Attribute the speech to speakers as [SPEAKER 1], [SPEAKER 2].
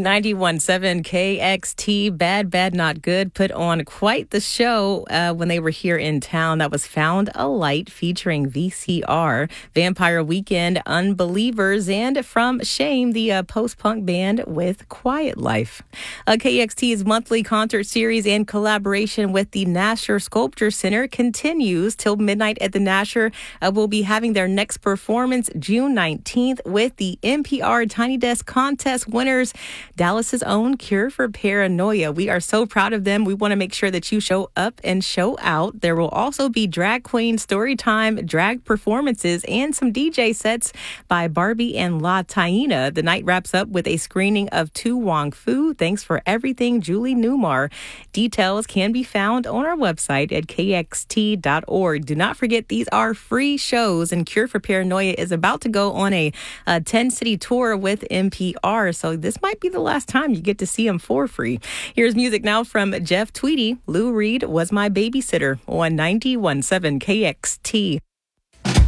[SPEAKER 1] 91.7 KXT, Bad, Bad, Not Good, put on quite the show when they were here in town. That was Found a Light featuring VCR, Vampire Weekend, Unbelievers, and From Shame, the post-punk band with Quiet Life. KXT's monthly concert series in collaboration with the Nasher Sculpture Center continues till midnight at the Nasher. Will be having their next performance June 19th with the NPR Tiny Desk Contest winners, Dallas's own Cure for Paranoia. We are so proud of them. We want to make sure that you show up and show out. There will also be drag queen story time, drag performances, and some DJ sets by Barbie and La Taina. The night wraps up with a screening of To Wong Fu. Thanks for everything, Julie Newmar. Details can be found on our website at kxt.org. Do not forget, these are free shows, and Cure for Paranoia is about to go on a 10-city tour with NPR, so this might be the last time you get to see them for free. Here's music now from Jeff Tweedy. Lou Reed Was My Babysitter on 91.7 KXT.